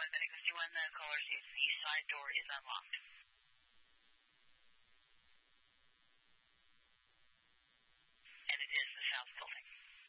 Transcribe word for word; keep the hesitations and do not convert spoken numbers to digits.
one minute because when the caller's east side door is unlocked. And it is the south door.